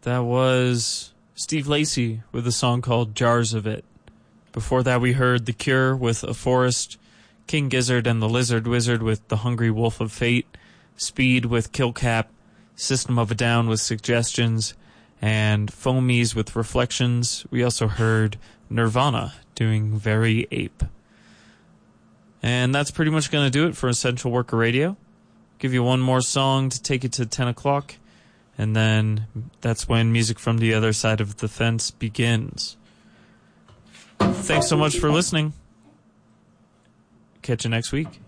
That was Steve Lacy with a song called Jars of It. Before that, we heard The Cure with A Forest, King Gizzard and the Lizard Wizard with The Hungry Wolf of Fate, Speed with Kill Cap, System of a Down with Suggestions, and Foamies with Reflections. We also heard Nirvana doing Very Ape. And that's pretty much going to do it for Essential Worker Radio. Give you one more song to take it to 10 o'clock, and then that's when Music from the Other Side of the Fence begins. Thanks so much for listening. Catch you next week.